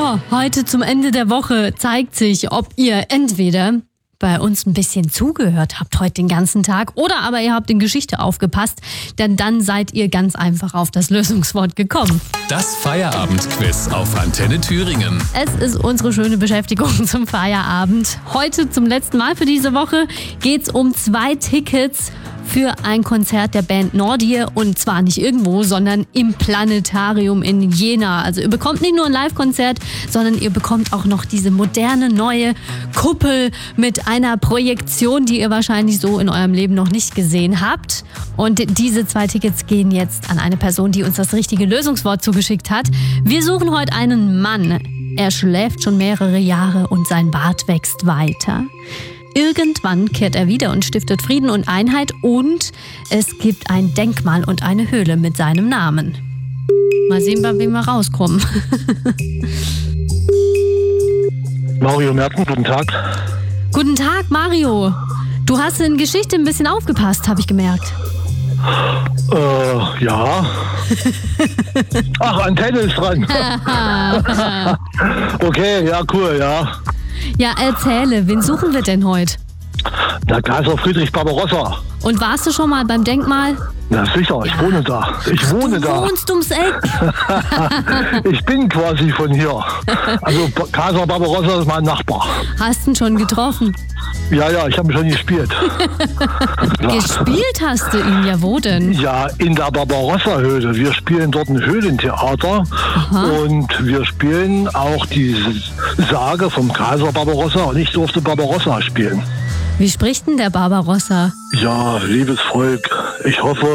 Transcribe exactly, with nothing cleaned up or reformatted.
So, heute zum Ende der Woche zeigt sich, ob ihr entweder bei uns ein bisschen zugehört habt heute den ganzen Tag oder aber ihr habt in Geschichte aufgepasst, denn dann seid ihr ganz einfach auf das Lösungswort gekommen. Das Feierabendquiz auf Antenne Thüringen. Es ist unsere schöne Beschäftigung zum Feierabend. Heute zum letzten Mal für diese Woche geht's um zwei Tickets für ein Konzert der Band Nordie und zwar nicht irgendwo, sondern im Planetarium in Jena. Also ihr bekommt nicht nur ein Live-Konzert, sondern ihr bekommt auch noch diese moderne neue Kuppel mit einer Projektion, die ihr wahrscheinlich so in eurem Leben noch nicht gesehen habt. Und diese zwei Tickets gehen jetzt an eine Person, die uns das richtige Lösungswort zugeschickt hat. Wir suchen heute einen Mann. Er schläft schon mehrere Jahre und sein Bart wächst weiter. Irgendwann kehrt er wieder und stiftet Frieden und Einheit und es gibt ein Denkmal und eine Höhle mit seinem Namen. Mal sehen, bei wem wir rauskommen. Mario Merten, guten Tag. Guten Tag, Mario. Du hast in Geschichte ein bisschen aufgepasst, habe ich gemerkt. Äh, ja. Ach, Antenne ist dran. Okay, ja, cool, ja. Ja, erzähle, wen suchen wir denn heute? Der Kaiser Friedrich Barbarossa. Und warst du schon mal beim Denkmal? Na sicher, ich wohne da. Ich wohne du da. Du wohnst ums Eck. Ich bin quasi von hier. Also Kaiser Barbarossa ist mein Nachbar. Hast du ihn schon getroffen? Ja, ja, ich habe ihn schon gespielt. Gespielt hast du ihn, ja wo denn? Ja, in der Barbarossa-Höhle. Wir spielen dort ein Höhlentheater. Aha. Und wir spielen auch die Sage vom Kaiser Barbarossa und ich durfte Barbarossa spielen. Wie spricht denn der Barbarossa? Ja, liebes Volk, ich hoffe,